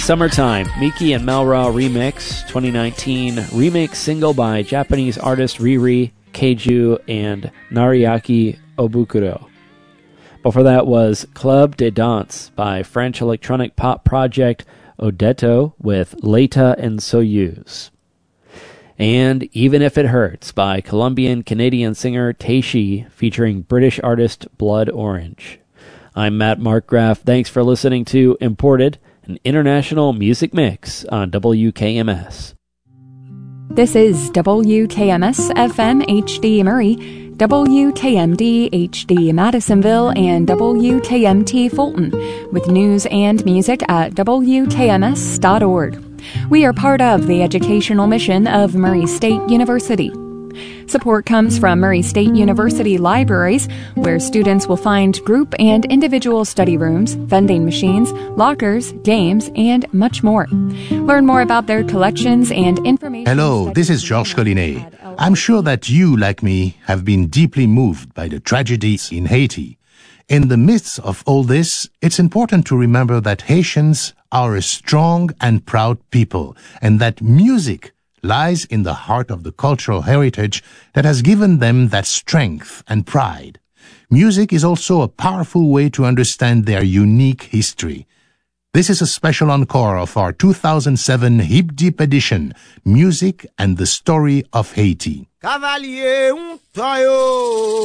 Summertime, Miki and Melra remix, 2019 remix single by Japanese artist Riri, Keiju, and Nariaki Obukuro. Before that was Club de Danse by French electronic pop project Odetto with Leita and Soyuz. And Even If It Hurts by Colombian-Canadian singer Taishi featuring British artist Blood Orange. I'm Matt Markgraf. Thanks for listening to Imported, an international music mix on WKMS. This is WKMS FM HD Murray, WKMD HD Madisonville, and WKMT Fulton, with news and music at WKMS.org. We are part of the educational mission of Murray State University. Support comes from Murray State University Libraries, where students will find group and individual study rooms, vending machines, lockers, games, and much more. Learn more about their collections and information. Hello, this is Georges Collinet. I'm sure that you, like me, have been deeply moved by the tragedies in Haiti. In the midst of all this, it's important to remember that Haitians are a strong and proud people, and that music lies in the heart of the cultural heritage that has given them that strength and pride. Music is also a powerful way to understand their unique history. This is a special encore of our 2007 Hip Deep edition, Music and the Story of Haiti. Cavalier,